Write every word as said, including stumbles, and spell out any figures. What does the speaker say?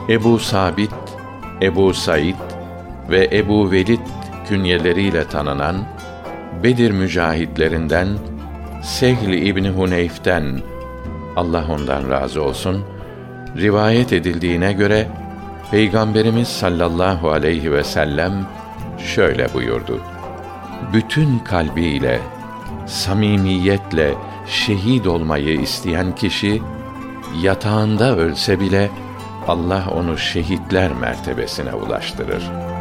Ebu Sabit, Ebu Said ve Ebu Velid künyeleriyle tanınan Bedir mücahidlerinden Sehl İbni Huneyf'ten, Allah ondan razı olsun, rivayet edildiğine göre Peygamberimiz sallallahu aleyhi ve sellem şöyle buyurdu: bütün kalbiyle, samimiyetle şehit olmayı isteyen kişi, yatağında ölse bile Allah onu şehitler mertebesine ulaştırır.